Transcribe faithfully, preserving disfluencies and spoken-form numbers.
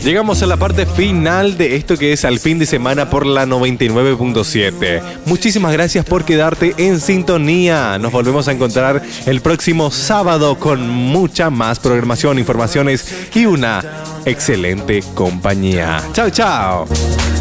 Llegamos a la parte final de esto que es Al Fin de Semana por la noventa y nueve punto siete. Muchísimas gracias por quedarte en sintonía. Nos volvemos a encontrar el próximo sábado con mucha más programación, informaciones y una excelente compañía. Chao, chao.